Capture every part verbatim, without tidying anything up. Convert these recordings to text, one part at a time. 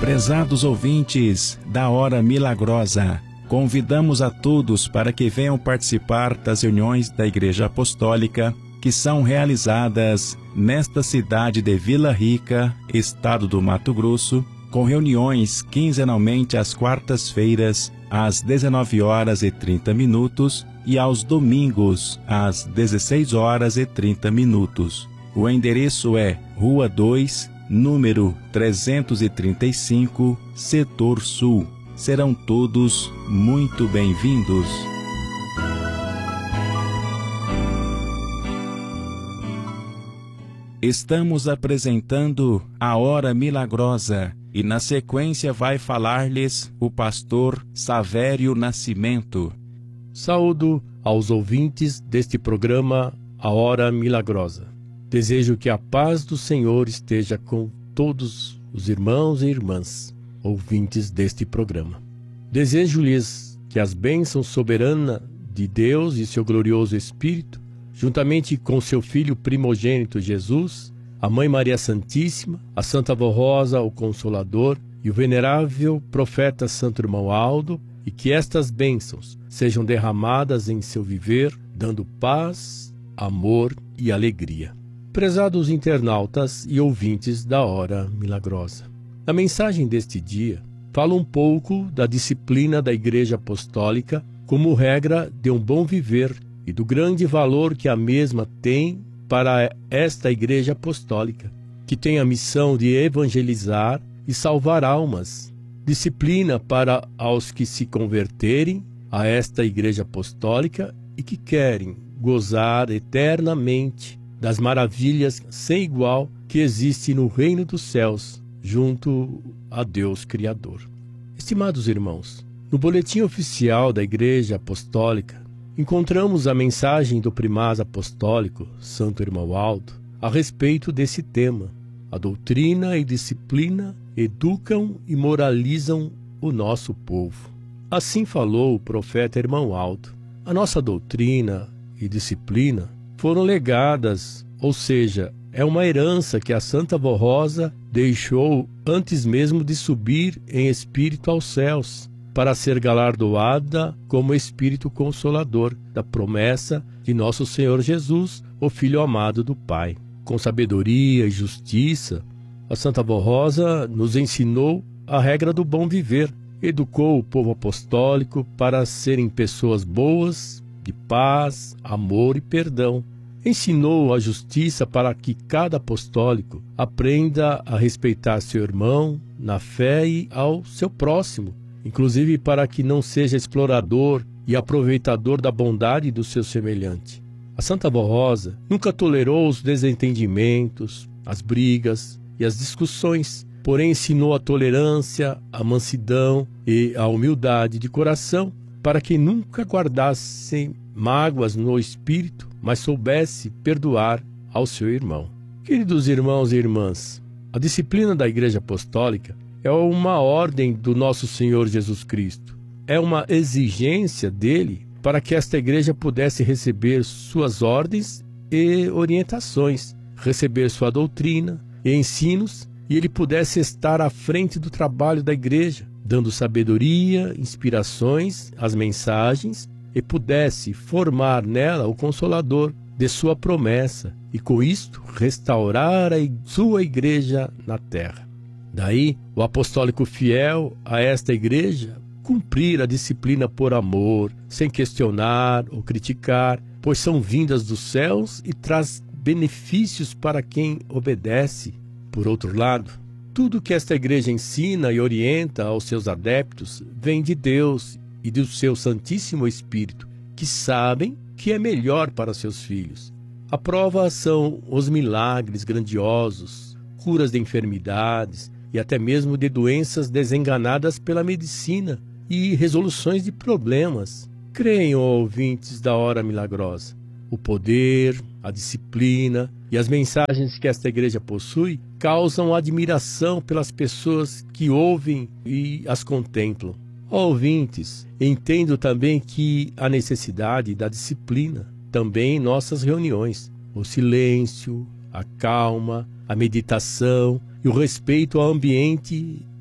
Prezados ouvintes da Hora Milagrosa, convidamos a todos para que venham participar das reuniões da Igreja Apostólica que são realizadas nesta cidade de Vila Rica, estado do Mato Grosso, com reuniões quinzenalmente às quartas-feiras, às dezenove horas e trinta minutos e aos domingos, às dezesseis horas e trinta minutos. O endereço é Rua dois, número trezentos e trinta e cinco, Setor Sul. Serão todos muito bem-vindos. Estamos apresentando a Hora Milagrosa e na sequência vai falar-lhes o pastor Savério Nascimento. Saúdo aos ouvintes deste programa A Hora Milagrosa. Desejo que a paz do Senhor esteja com todos os irmãos e irmãs ouvintes deste programa. Desejo-lhes que as bênçãos soberanas de Deus e seu glorioso Espírito, juntamente com seu Filho primogênito Jesus, a Mãe Maria Santíssima, a Santa Vó Rosa, o Consolador, e o venerável profeta Santo Irmão Aldo, e que estas bênçãos sejam derramadas em seu viver, dando paz, amor e alegria. Prezados internautas e ouvintes da Hora Milagrosa, a mensagem deste dia fala um pouco da disciplina da Igreja Apostólica como regra de um bom viver e do grande valor que a mesma tem para esta Igreja Apostólica, que tem a missão de evangelizar e salvar almas. Disciplina para aos que se converterem a esta Igreja Apostólica e que querem gozar eternamente das maravilhas sem igual que existe no reino dos céus, junto a Deus Criador. Estimados irmãos, no boletim oficial da Igreja Apostólica, encontramos a mensagem do primaz apostólico, Santo Irmão Aldo, a respeito desse tema. A doutrina e disciplina educam e moralizam o nosso povo. Assim falou o profeta Irmão Aldo. A nossa doutrina e disciplina foram legadas, ou seja, é uma herança que a Santa Vó Rosa deixou antes mesmo de subir em espírito aos céus, para ser galardoada como Espírito Consolador da promessa de nosso Senhor Jesus, o Filho amado do Pai. Com sabedoria e justiça, a Santa Vó Rosa nos ensinou a regra do bom viver, educou o povo apostólico para serem pessoas boas, de paz, amor e perdão. Ensinou a justiça para que cada apostólico aprenda a respeitar seu irmão na fé e ao seu próximo, inclusive para que não seja explorador e aproveitador da bondade do seu semelhante. A Santa Vó Rosa nunca tolerou os desentendimentos, as brigas e as discussões, porém ensinou a tolerância, a mansidão e a humildade de coração para que nunca guardassem mágoas no espírito, mas soubesse perdoar ao seu irmão. Queridos irmãos e irmãs, a disciplina da Igreja Apostólica é uma ordem do nosso Senhor Jesus Cristo. É uma exigência dele para que esta igreja pudesse receber suas ordens e orientações, receber sua doutrina e ensinos, e ele pudesse estar à frente do trabalho da igreja, dando sabedoria, inspirações, as mensagens, e pudesse formar nela o Consolador de sua promessa, e com isto restaurar a sua igreja na terra. Daí, o apostólico fiel a esta igreja cumprir a disciplina por amor, sem questionar ou criticar, pois são vindas dos céus e traz benefícios para quem obedece. Por outro lado, tudo que esta igreja ensina e orienta aos seus adeptos vem de Deus e do seu Santíssimo Espírito, que sabem que é melhor para seus filhos. A prova são os milagres grandiosos, curas de enfermidades e até mesmo de doenças desenganadas pela medicina e resoluções de problemas. Creiam, ouvintes da Hora Milagrosa, o poder, a disciplina e as mensagens que esta igreja possui causam admiração pelas pessoas que ouvem e as contemplam. Ó ouvintes, entendo também que a necessidade da disciplina também em nossas reuniões, o silêncio, a calma, a meditação e o respeito ao ambiente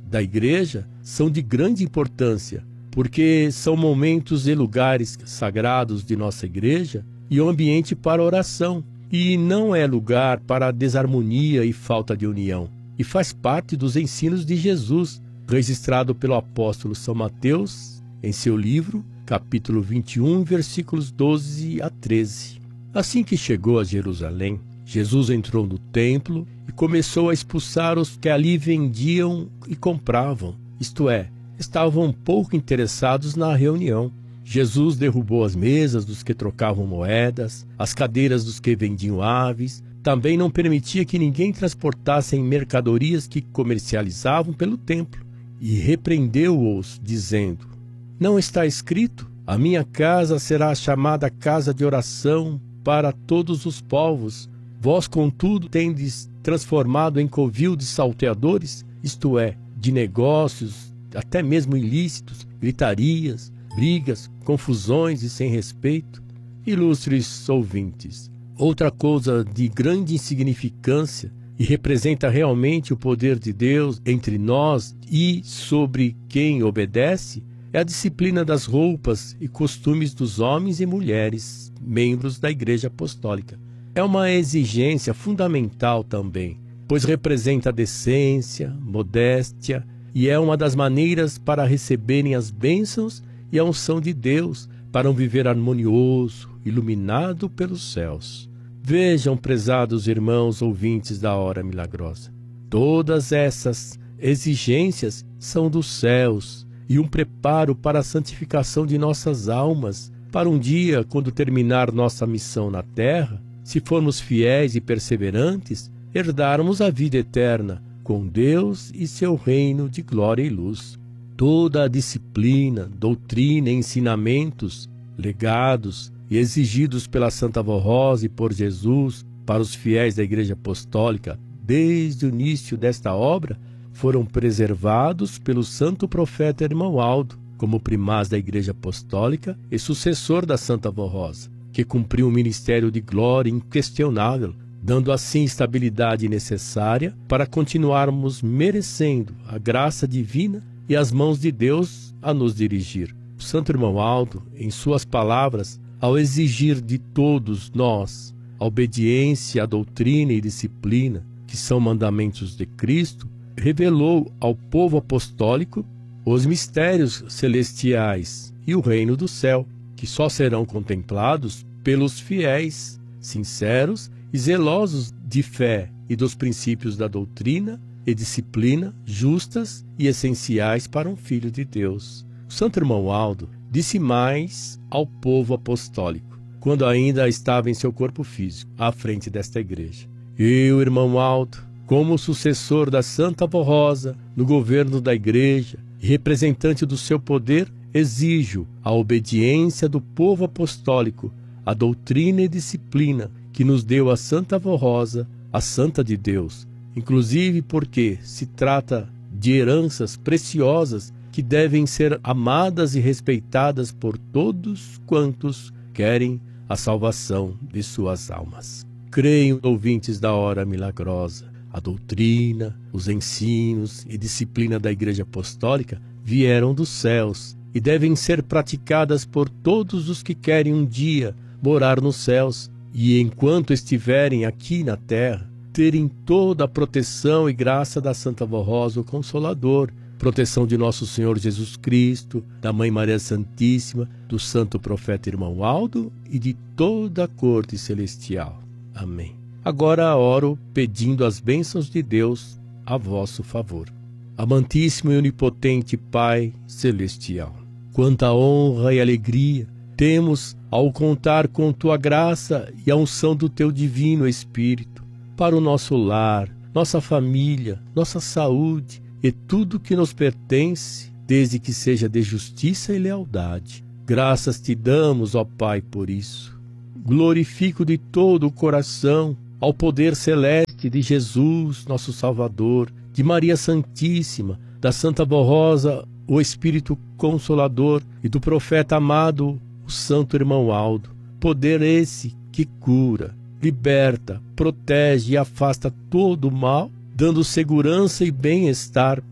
da igreja são de grande importância, porque são momentos e lugares sagrados de nossa igreja e um ambiente para oração, e não é lugar para desarmonia e falta de união, e faz parte dos ensinos de Jesus, registrado pelo apóstolo São Mateus em seu livro, capítulo vinte e um, versículos doze a treze. Assim que chegou a Jerusalém, Jesus entrou no templo e começou a expulsar os que ali vendiam e compravam, isto é, estavam pouco interessados na reunião. Jesus derrubou as mesas dos que trocavam moedas, as cadeiras dos que vendiam aves. Também não permitia que ninguém transportasse mercadorias que comercializavam pelo templo. E repreendeu-os, dizendo: não está escrito, a minha casa será chamada casa de oração para todos os povos. Vós, contudo, tendes transformado em covil de salteadores, isto é, de negócios, até mesmo ilícitos, gritarias, brigas, confusões e sem respeito. Ilustres ouvintes, outra coisa de grande insignificância e representa realmente o poder de Deus entre nós e sobre quem obedece, é a disciplina das roupas e costumes dos homens e mulheres, membros da Igreja Apostólica. É uma exigência fundamental também, pois representa decência, modéstia, e é uma das maneiras para receberem as bênçãos e a unção de Deus, para um viver harmonioso, iluminado pelos céus. Vejam, prezados irmãos ouvintes da Hora Milagrosa, todas essas exigências são dos céus e um preparo para a santificação de nossas almas, para um dia, quando terminar nossa missão na terra, se formos fiéis e perseverantes, herdarmos a vida eterna com Deus e seu reino de glória e luz. Toda a disciplina, doutrina e ensinamentos, legados e exigidos pela Santa Avó Rosa e por Jesus para os fiéis da Igreja Apostólica desde o início desta obra, foram preservados pelo santo profeta Irmão Aldo, como primaz da Igreja Apostólica e sucessor da Santa Avó Rosa, que cumpriu um ministério de glória inquestionável, dando assim estabilidade necessária para continuarmos merecendo a graça divina e as mãos de Deus a nos dirigir. O Santo Irmão Aldo, em suas palavras, ao exigir de todos nós a obediência à doutrina e disciplina, que são mandamentos de Cristo, revelou ao povo apostólico os mistérios celestiais e o reino do céu, que só serão contemplados pelos fiéis, sinceros e zelosos de fé e dos princípios da doutrina e disciplina justas e essenciais para um filho de Deus. O Santo Irmão Aldo disse mais ao povo apostólico, quando ainda estava em seu corpo físico, à frente desta igreja. Eu, Irmão Aldo, como sucessor da Santa Avó Rosa, no governo da igreja e representante do seu poder, exijo a obediência do povo apostólico, a doutrina e disciplina que nos deu a Santa Avó Rosa, a Santa de Deus, inclusive porque se trata de heranças preciosas que devem ser amadas e respeitadas por todos quantos querem a salvação de suas almas. Creio, ouvintes da Hora Milagrosa, a doutrina, os ensinos e disciplina da Igreja Apostólica vieram dos céus e devem ser praticadas por todos os que querem um dia morar nos céus e, enquanto estiverem aqui na terra, terem toda a proteção e graça da Santa Avó Rosa, o Consolador, proteção de nosso Senhor Jesus Cristo, da Mãe Maria Santíssima, do Santo Profeta Irmão Aldo e de toda a corte celestial. Amém. Agora oro pedindo as bênçãos de Deus a vosso favor. Amantíssimo e onipotente Pai Celestial, quanta honra e alegria temos ao contar com Tua graça e a unção do Teu Divino Espírito para o nosso lar, nossa família, nossa saúde e tudo que nos pertence, desde que seja de justiça e lealdade. Graças Te damos, ó Pai, por isso. Glorifico de todo o coração ao poder celeste de Jesus, nosso Salvador, de Maria Santíssima, da Santa Avó Rosa, o Espírito Consolador, e do profeta amado, o Santo Irmão Aldo. Poder esse que cura, liberta, protege e afasta todo o mal, dando segurança e bem-estar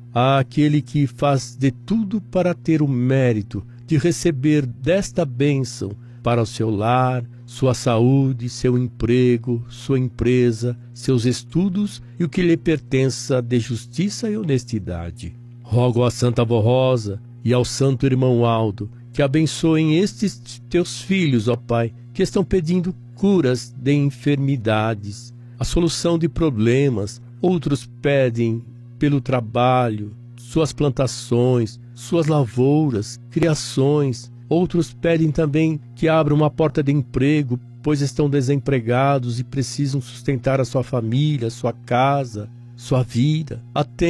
àquele que faz de tudo para ter o mérito de receber desta bênção para o seu lar, sua saúde, seu emprego, sua empresa, seus estudos e o que lhe pertença de justiça e honestidade. Rogo à Santa Vó Rosa e ao Santo Irmão Aldo que abençoem estes teus filhos, ó Pai, que estão pedindo curas de enfermidades, a solução de problemas. Outros pedem pelo trabalho, suas plantações, suas lavouras, criações. Outros pedem também que abra uma porta de emprego, pois estão desempregados e precisam sustentar a sua família, sua casa, sua vida.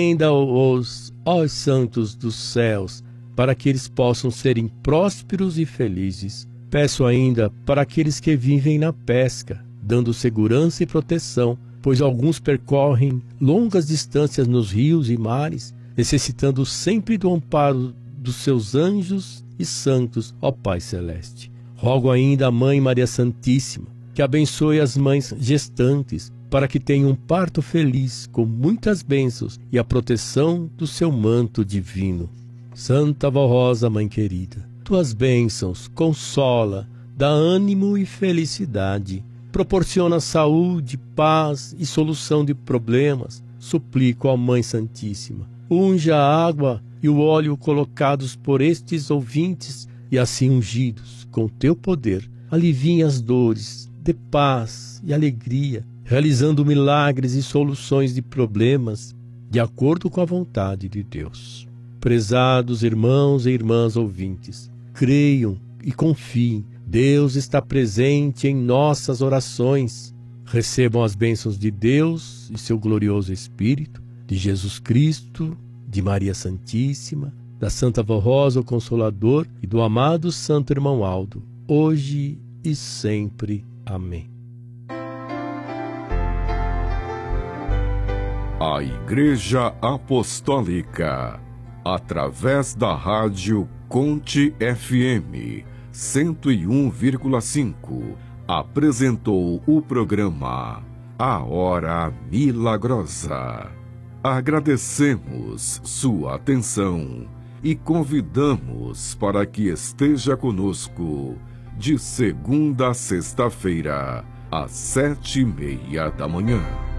Atenda-os, ó santos dos céus, para que eles possam serem prósperos e felizes. Peço ainda para aqueles que vivem na pesca, dando segurança e proteção, pois alguns percorrem longas distâncias nos rios e mares, necessitando sempre do amparo dos seus anjos e santos, ó Pai Celeste. Rogo ainda à Mãe Maria Santíssima, que abençoe as mães gestantes, para que tenham um parto feliz, com muitas bênçãos e a proteção do seu manto divino. Santa Vó Rosa, Mãe querida, tuas bênçãos consola, dá ânimo e felicidade, proporciona saúde, paz e solução de problemas. Suplico à Mãe Santíssima, unja a água e o óleo colocados por estes ouvintes e assim ungidos com teu poder, aliviem as dores, dê paz e alegria, realizando milagres e soluções de problemas de acordo com a vontade de Deus. Prezados irmãos e irmãs ouvintes, creiam e confiem, Deus está presente em nossas orações. Recebam as bênçãos de Deus e seu glorioso Espírito, de Jesus Cristo, de Maria Santíssima, da Santa Vó Rosa, o Consolador, e do amado Santo Irmão Aldo, hoje e sempre. Amém. A Igreja Apostólica, através da rádio Conte F M cento e um vírgula cinco, apresentou o programa A Hora Milagrosa. Agradecemos sua atenção e convidamos para que esteja conosco de segunda a sexta-feira, às sete e meia da manhã.